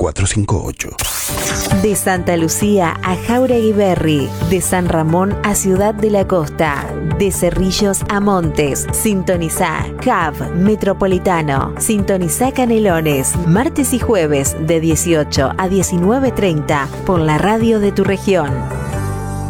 458. De Santa Lucía a Jáuregui Berry, de San Ramón a Ciudad de la Costa, de Cerrillos a Montes. Sintonizá Hub Metropolitano. Sintonizá Canelones, martes y jueves de 18 a 19:30 por la radio de tu región.